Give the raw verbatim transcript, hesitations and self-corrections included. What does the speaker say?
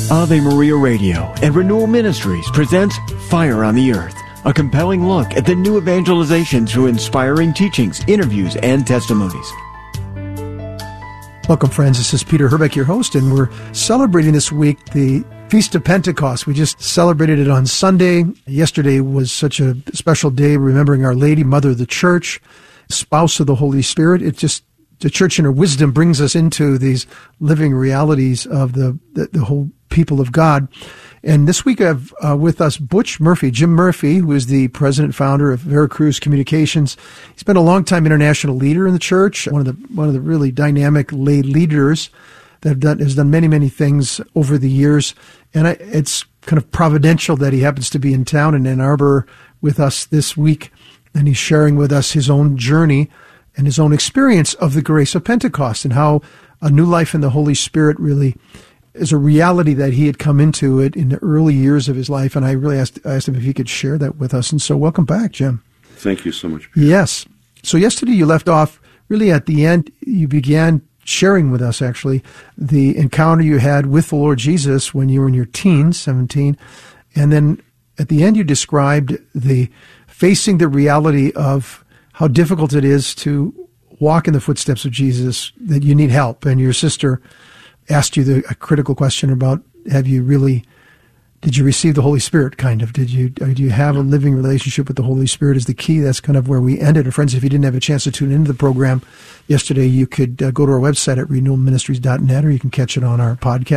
Ave Maria Radio and Renewal Ministries presents Fire on the Earth, a compelling look at the new evangelization through inspiring teachings, interviews, and testimonies. Welcome, friends. This is Peter Herbeck, your host, and we're celebrating this week the Feast of Pentecost. We just celebrated it on Sunday. Yesterday was such a special day, remembering Our Lady, Mother of the Church, spouse of the Holy Spirit. It just, the Church in her wisdom brings us into these living realities of the, the, the whole people of God. And this week I have uh, with us Butch Murphy, Jim Murphy, who is the president and founder of Veracruz Communications. He's been a longtime international leader in the church, one of the one of the really dynamic lay leaders that have done, has done many, many things over the years. And I, it's kind of providential that he happens to be in town in Ann Arbor with us this week, and he's sharing with us his own journey and his own experience of the grace of Pentecost and how a new life in the Holy Spirit really is a reality that he had come into it in the early years of his life. And I really asked, I asked him if he could share that with us. And so welcome back, Jim. Thank you so much, Peter. Yes. So yesterday you left off really at the end. You began sharing with us, actually, the encounter you had with the Lord Jesus when you were in your teens, seventeen. And then at the end you described the facing the reality of how difficult it is to walk in the footsteps of Jesus, that you need help. And your sister asked you the a critical question about, have you really, did you receive the Holy Spirit, kind of? Did you, do you have a living relationship with the Holy Spirit is the key. That's kind of where we ended. And friends, if you didn't have a chance to tune into the program yesterday, you could uh, go to our website at renewal ministries dot net, or you can catch it on our podcast.